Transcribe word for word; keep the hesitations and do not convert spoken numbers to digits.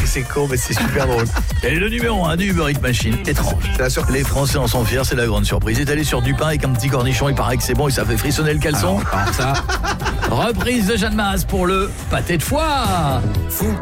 c'est con, mais c'est super drôle. Et le numéro un du Uber Eats Machine, étrange. Les Français en sont fiers, c'est la grande surprise. Étalé sur du pain avec un petit cornichon, il paraît que c'est bon et ça fait frissonner le caleçon. Alors, ça. Reprise de Jeanne Masse pour le pâté de foie. Fou.